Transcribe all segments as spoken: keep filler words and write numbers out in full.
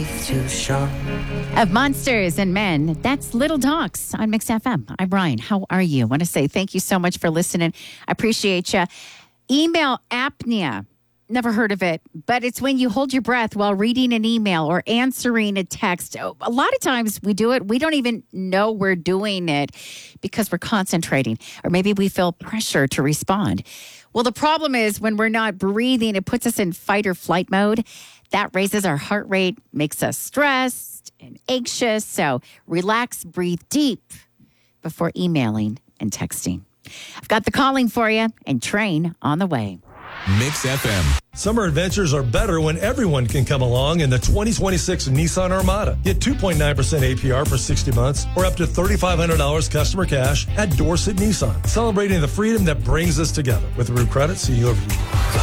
Too sharp. Of Monsters and Men, that's Little Talks on Mix F M. I'm Ryan. How are you? I want to say thank you so much for listening. I appreciate you. Email apnea. Never heard of it, but it's when you hold your breath while reading an email or answering a text. A lot of times we do it. We don't even know we're doing it because we're concentrating, or maybe we feel pressure to respond. Well, the problem is when we're not breathing, it puts us in fight or flight mode. That raises our heart rate, makes us stressed and anxious. So relax, breathe deep before emailing and texting. I've got the calling for you and train on the way. Mix F M. Summer adventures are better when everyone can come along in the twenty twenty-six Nissan Armada. Get two point nine percent A P R for sixty months or up to three thousand five hundred dollars customer cash at Dorset Nissan. Celebrating the freedom that brings us together. With Root Credit, see you over.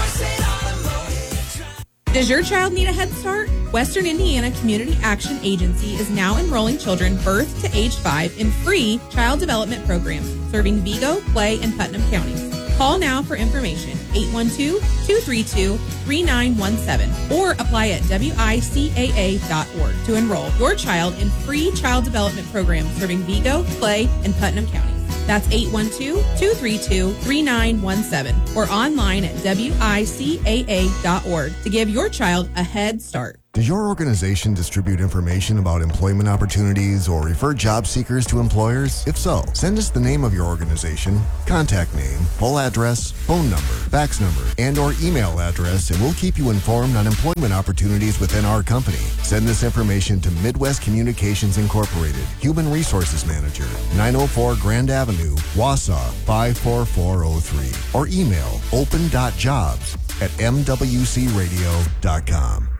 Does your child need a head start? Western Indiana Community Action Agency is now enrolling children birth to age five in free child development programs serving Vigo, Clay, and Putnam counties. Call now for information, eight one two, two three two, three nine one seven, or apply at W I C A A dot org to enroll your child in free child development programs serving Vigo, Clay, and Putnam counties. That's eight one two, two three two, three nine one seven or online at W I C A A dot org to give your child a head start. Does your organization distribute information about employment opportunities or refer job seekers to employers? If so, send us the name of your organization, contact name, full address, phone number, fax number, and or email address, and we'll keep you informed on employment opportunities within our company. Send this information to Midwest Communications Incorporated, Human Resources Manager, nine oh four Grand Avenue, Wausau, five four four oh three, or email open dot jobs at m w c radio dot com.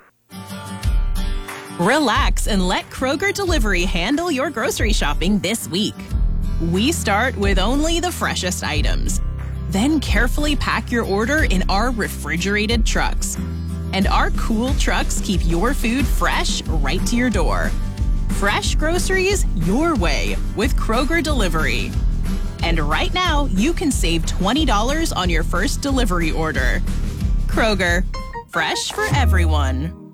Relax and let Kroger Delivery handle your grocery shopping this week. We start with only the freshest items. Then carefully pack your order in our refrigerated trucks. And our cool trucks keep your food fresh right to your door. Fresh groceries your way with Kroger Delivery. And right now, you can save twenty dollars on your first delivery order. Kroger, fresh for everyone.